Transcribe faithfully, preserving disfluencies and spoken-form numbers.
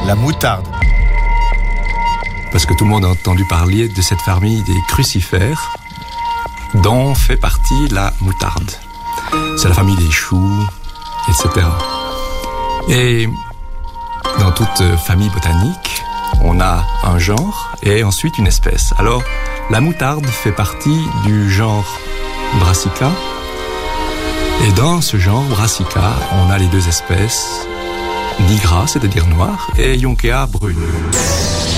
la moutarde. Parce que tout le monde a entendu parler de cette famille des crucifères, dont fait partie la moutarde. C'est la famille des choux, et cetera. Et dans toute famille botanique, on a un genre et ensuite une espèce. Alors, la moutarde fait partie du genre Brassica. Et dans ce genre Brassica, on a les deux espèces, Nigra, c'est-à-dire noire, et Yonkea brune.